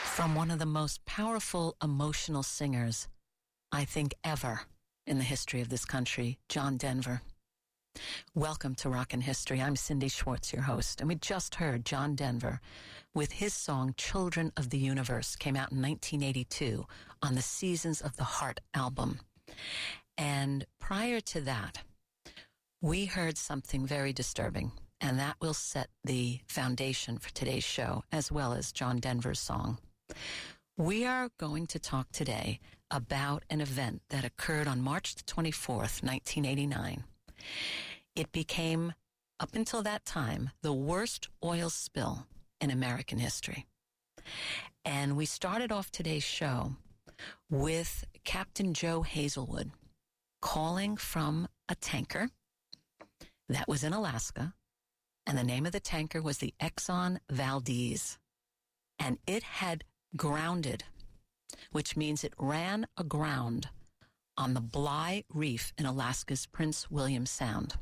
from one of the most powerful emotional singers, I think, ever in the history of this country, John Denver. Welcome to Rockin' History. I'm Cindy Schwartz, your host, and we just heard John Denver with his song Children of the Universe, came out in 1982 on the Seasons of the Heart album. And prior to that, we heard something very disturbing, and that will set the foundation for today's show, as well as John Denver's song. We are going to talk today about an event that occurred on March the 24th, 1989. It became, up until that time, the worst oil spill in American history. And we started off today's show with Captain Joe Hazelwood calling from a tanker that was in Alaska, and the name of the tanker was the Exxon Valdez. And it had grounded, which means it ran aground on the Bligh Reef in Alaska's Prince William Sound.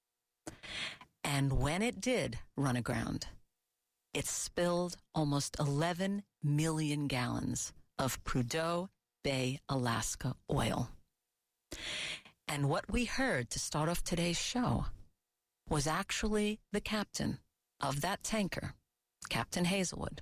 And when it did run aground, it spilled almost 11 million gallons of Prudhoe Bay, Alaska oil. And what we heard to start off today's show was actually the captain of that tanker, Captain Hazelwood,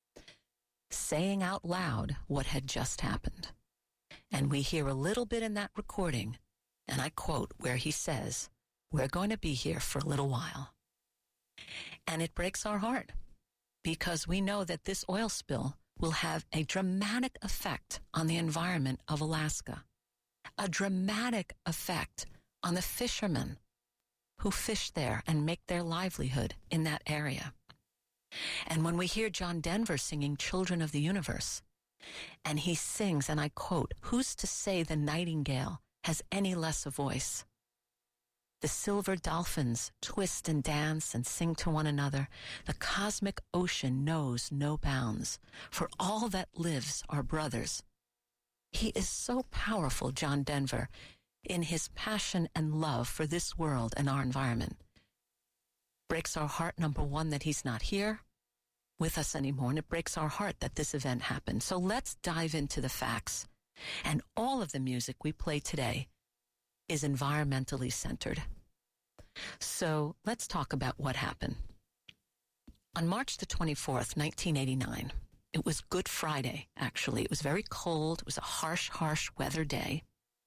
saying out loud what had just happened. And we hear a little bit in that recording, and I quote, where he says, "We're going to be here for a little while." And it breaks our heart, because we know that this oil spill will have a dramatic effect on the environment of Alaska, a dramatic effect on the fishermen who fish there and make their livelihood in that area. And when we hear John Denver singing Children of the Universe, and he sings, and I quote, "Who's to say the nightingale has any less a voice? The silver dolphins twist and dance and sing to one another. The cosmic ocean knows no bounds. For all that lives are brothers." He is so powerful, John Denver, in his passion and love for this world and our environment. Breaks our heart, number one, that he's not here with us anymore, and it breaks our heart that this event happened. So let's dive into the facts. And all of the music we play today is environmentally centered. So let's talk about what happened. On March the 24th, 1989, it was Good Friday, actually. It was very cold. It was a harsh, harsh weather day.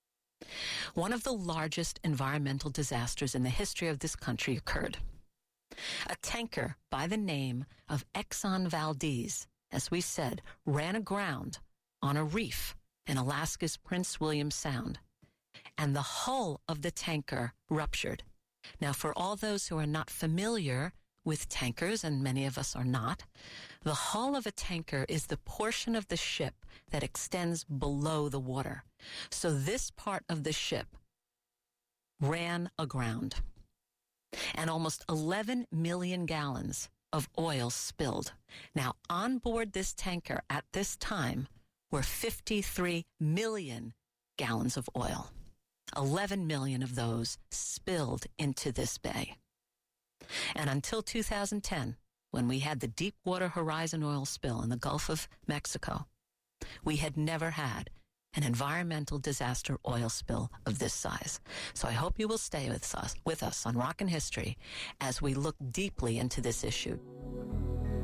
One of the largest environmental disasters in the history of this country occurred. A tanker by the name of Exxon Valdez, as we said, ran aground on a reef in Alaska's Prince William Sound, and the hull of the tanker ruptured. Now, for all those who are not familiar with tankers, and many of us are not, the hull of a tanker is the portion of the ship that extends below the water. So this part of the ship ran aground, and almost 11 million gallons of oil spilled. Now, on board this tanker at this time were 53 million gallons of oil. 11 million of those spilled into this bay. And until 2010, when we had the Deepwater Horizon oil spill in the Gulf of Mexico, we had never had an environmental disaster oil spill of this size. So I hope you will stay with us on Rockin' History as we look deeply into this issue.